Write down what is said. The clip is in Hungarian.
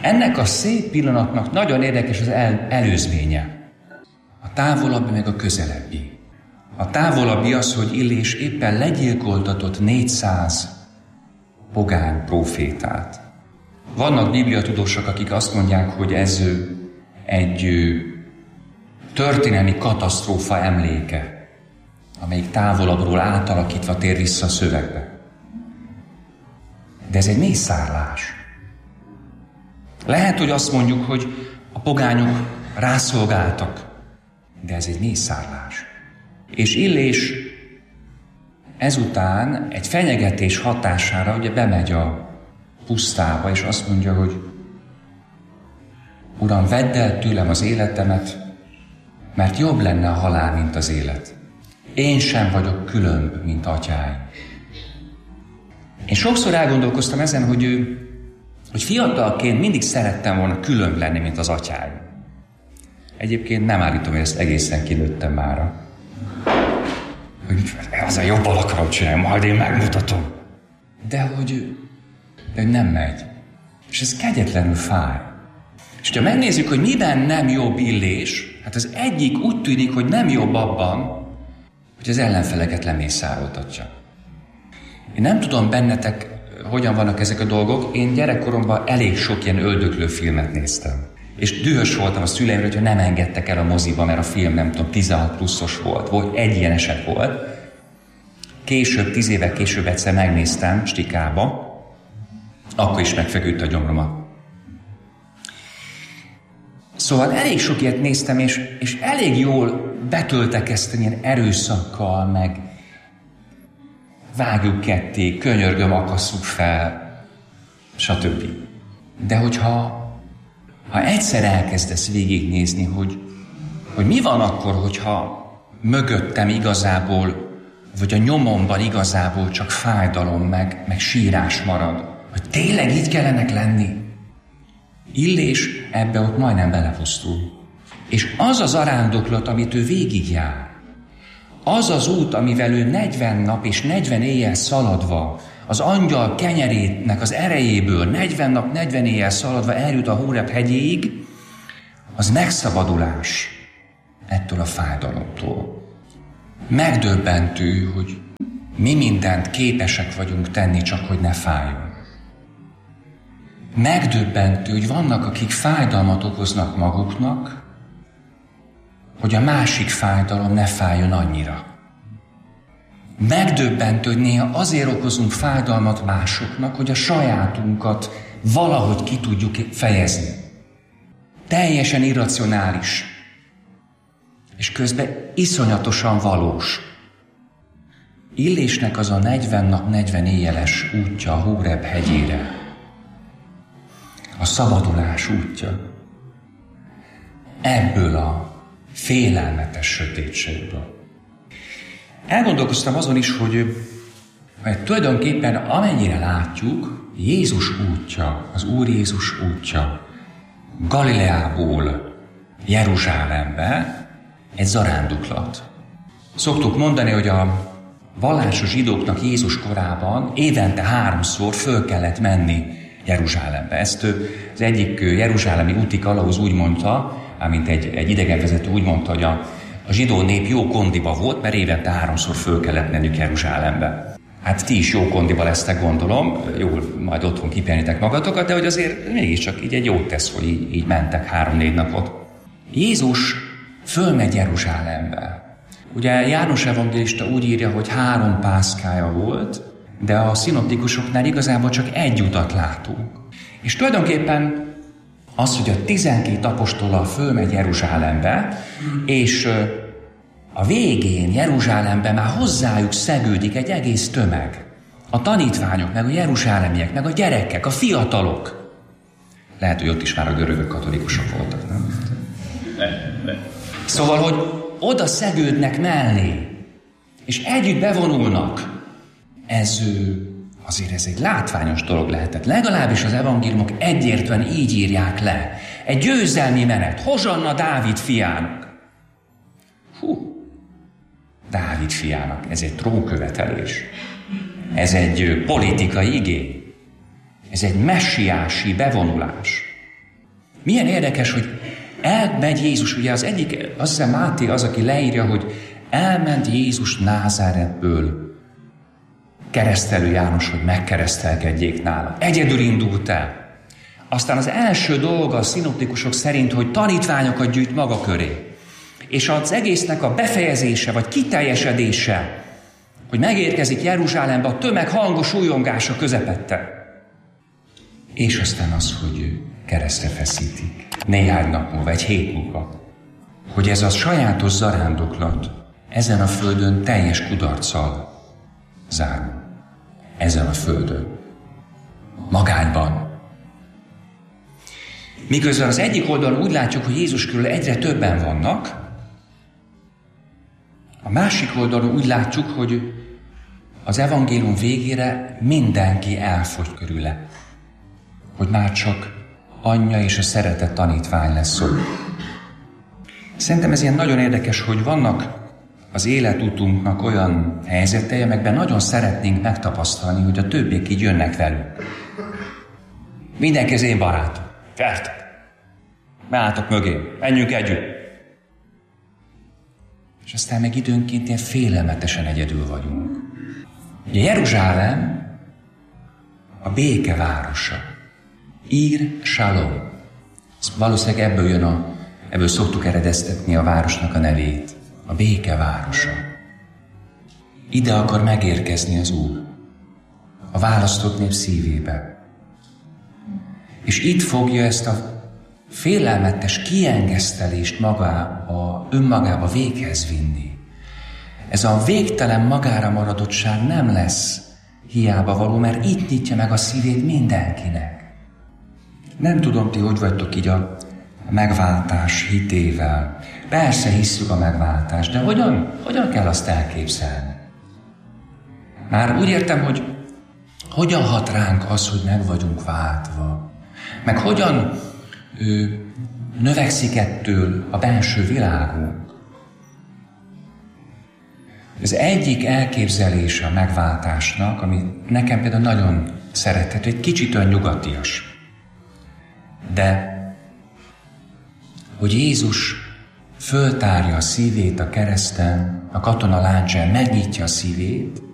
Ennek a szép pillanatnak nagyon érdekes az előzménye. A távolabbi meg a közelebbi. A távolabbi az, hogy Illés éppen legyilkoltatott 400 pogány prófétát. Vannak bibliatudósok, akik azt mondják, hogy ez egy történelmi katasztrófa emléke, amelyik távolabbról átalakítva tér vissza a szövegbe. De ez egy mészárlás. Lehet, hogy azt mondjuk, hogy a pogányok rászolgáltak, de ez egy mészárlás. És Illés ezután egy fenyegetés hatására ugye bemegy a pusztába, és azt mondja, hogy Uram, vedd el tőlem az életemet, mert jobb lenne a halál, mint az élet. Én sem vagyok különb, mint atyáim. Én sokszor elgondolkoztam ezen, hogy fiatalként mindig szerettem volna különb lenni, mint az atyáim. Egyébként nem állítom, hogy ezt egészen kinőttem mára. Hogy azért jobban akarom csinálni, majd én megmutatom. De hogy nem megy. És ez kegyetlenül fáj. És ha megnézzük, hogy miben nem jobb Illés, hát az egyik úgy tűnik, hogy nem jobb abban, hogy az ellenfeleket lemészároltatja. Én nem tudom bennetek, hogyan vannak ezek a dolgok. Én gyerekkoromban elég sok ilyen öldöklő filmet néztem. És dühös voltam a szüleimre, hogyha nem engedtek el a moziba, mert a film, nem tudom, 16 pluszos volt. Vagy egy ilyen eset volt. Később, 10 évvel később egyszer megnéztem Stikába, akkor is megfeküdt a gyomroma. Szóval elég sok ilyet néztem, és elég jól betöltekeztem ilyen erőszakkal, meg vágjuk ketté, könyörgöm, akasszuk fel, stb. De hogyha egyszer elkezdesz végignézni, hogy mi van akkor, hogyha mögöttem igazából, vagy a nyomomban igazából csak fájdalom, meg sírás marad, hogy tényleg így kellenek lenni? Illés ebbe ott majdnem belepusztul. És az az arándoklat, amit ő végigjár, az az út, amivel ő 40 nap és 40 éjjel szaladva, az angyal kenyerének az erejéből 40 nap, 40 éjjel szaladva eljut a Hóreb hegyéig, az megszabadulás ettől a fájdalomtól. Megdöbbentő, hogy mi mindent képesek vagyunk tenni, csak hogy ne fájjon. Megdöbbentő, hogy vannak, akik fájdalmat okoznak maguknak, hogy a másik fájdalom ne fájjon annyira. Megdöbbentő, hogy néha azért okozunk fájdalmat másoknak, hogy a sajátunkat valahogy ki tudjuk fejezni. Teljesen irracionális, és közben iszonyatosan valós. Illésnek az a 40 nap, 40 éjjeles útja a Hóreb hegyére, a szabadulás útja, ebből a félelmetes sötétségből. Elgondolkoztam azon is, hogy tulajdonképpen amennyire látjuk, Jézus útja, az Úr Jézus útja Galileából Jeruzsálembe egy zaránduklat. Szoktuk mondani, hogy a vallásos zsidóknak Jézus korában évente 3-szor föl kellett menni Jeruzsálembe. Ezt az egyik jeruzsálemi úti kalauz úgy mondta, amint egy idegenvezető úgy mondta, hogy a zsidó nép jó kondiba volt, mert évente 3-szor föl kellett menniük Jeruzsálembe. Hát ti is jó kondiba lesztek, gondolom, jól majd otthon kipihenitek magatokat, de hogy azért mégiscsak így egy jót tesz, hogy így mentek 3-4 napot. Jézus fölmegy Jeruzsálembe. Ugye János evangélista úgy írja, hogy 3 pászkája volt, de a szinoptikusoknál igazából csak egy utat látunk. És tulajdonképpen az, hogy a 12 apostollal fölmegy Jeruzsálembe, és a végén Jeruzsálemben már hozzájuk szegődik egy egész tömeg. A tanítványok, meg a jeruzsálemiek, meg a gyerekek, a fiatalok. Lehet, hogy ott is már a görögök katolikusok voltak, nem? Szóval, hogy oda szegődnek mellé, és együtt bevonulnak. Azért ez egy látványos dolog lehetett. Legalábbis az evangéliumok egyértelműen így írják le. Egy győzelmi menet. Hozsanna Dávid fiának. Dávid fiának. Ez egy trónkövetelés. Ez egy politikai igény. Ez egy messiási bevonulás. Milyen érdekes, hogy elmegy Jézus, ugye az egyik, azt hiszem Máté az, aki leírja, hogy elment Jézus Názáretből Keresztelő János, hogy megkeresztelkedjék nála. Egyedül indult el. Aztán az első dolga a szinoptikusok szerint, hogy tanítványokat gyűjt maga köré. És az egésznek a befejezése, vagy kiteljesedése, hogy megérkezik Jeruzsálembe a tömeg hangos újongása közepette. És aztán az, hogy keresztre feszítik. Néhány nap múlva, egy hét múlva. Hogy ez a sajátos zarándoklat ezen a földön teljes kudarccal zárul. Ezen a földön. Magányban. Miközben az egyik oldalon úgy látjuk, hogy Jézus körül egyre többen vannak, a másik oldalon úgy látjuk, hogy az evangélium végére mindenki elfogy körüle. Hogy már csak anyja és a szeretett tanítvány lesz ott. Szerintem ez ilyen nagyon érdekes, hogy vannak az életutunknak olyan helyzetei, amelyekben nagyon szeretnénk megtapasztalni, hogy a többiek így jönnek velünk. Mindenki az én barátom. Gyertek! Beálltok mögé, menjünk együtt. És aztán meg időnként ilyen félelmetesen egyedül vagyunk. Ugye Jeruzsálem a béke városa. Ír Shalom. Valószínűleg ebből jön ebből szoktuk eredeztetni a városnak a nevét. A béke városa. Ide akar megérkezni az Úr. A választott nép szívébe. És itt fogja ezt a félelmetes kiengesztelést önmagába véghez vinni. Ez a végtelen magára maradottság nem lesz hiába való, mert itt nyitja meg a szívét mindenkinek. Nem tudom, ti hogy vagytok így a megváltás hitével. Persze hisszük a megváltást, de hogyan kell azt elképzelni? Már úgy értem, hogy hogyan hat ránk az, hogy meg vagyunk váltva. Meg hogyan növekszik ettől a belső világunk. Az egyik elképzelése a megváltásnak, ami nekem például nagyon szerethető, egy kicsit olyan nyugatias. De hogy Jézus föltárja a szívét a kereszten, a katona láncsán, megnyitja a szívét,